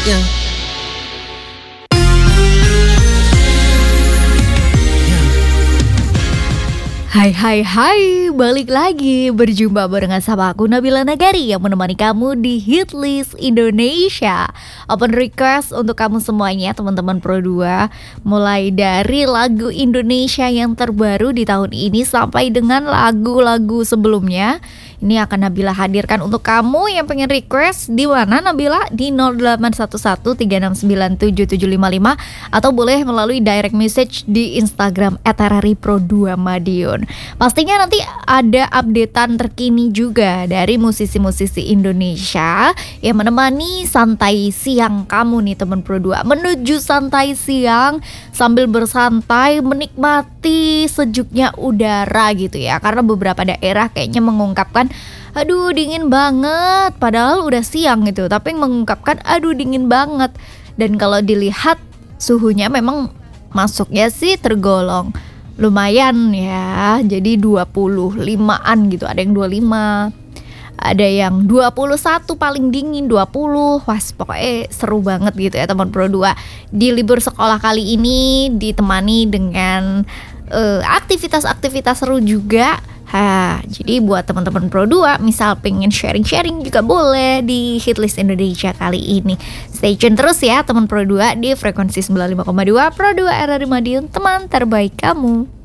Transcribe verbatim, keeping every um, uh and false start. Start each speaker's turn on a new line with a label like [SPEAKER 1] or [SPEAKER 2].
[SPEAKER 1] Ya.
[SPEAKER 2] Hai hai hai, balik lagi berjumpa barengan sama aku Nabila Nagari yang menemani kamu di Hitlist Indonesia. Open request untuk kamu semuanya teman-teman Pro dua, mulai dari lagu Indonesia yang terbaru di tahun ini sampai dengan lagu-lagu sebelumnya. Ini akan Nabila hadirkan untuk kamu yang pengen request. Di mana Nabila? Di nol delapan satu satu tiga enam sembilan tujuh tujuh lima lima atau boleh melalui direct message di Instagram et r r i pro dua madiun. Pastinya nanti ada updatean terkini juga dari musisi-musisi Indonesia yang menemani santai siang kamu nih teman Pro dua. Menuju santai siang sambil bersantai menikmati sejuknya udara gitu ya. Karena beberapa daerah kayaknya mengungkapkan aduh dingin banget, padahal udah siang gitu, tapi mengungkapkan aduh dingin banget. Dan kalau dilihat suhunya memang masuknya sih tergolong lumayan ya, jadi dua puluh limaan gitu, ada yang dua puluh lima, ada yang dua puluh satu paling dingin dua puluh. Wah pokoknya seru banget gitu ya teman Pro dua. Di libur sekolah kali ini ditemani dengan uh, aktivitas-aktivitas seru juga. Ha, jadi buat teman-teman Pro dua misal pengen sharing-sharing juga boleh di Hitlist Indonesia kali ini. Stay tune terus ya teman Pro dua di frekuensi sembilan puluh lima koma dua Pro dua R R I Madiun, teman terbaik kamu.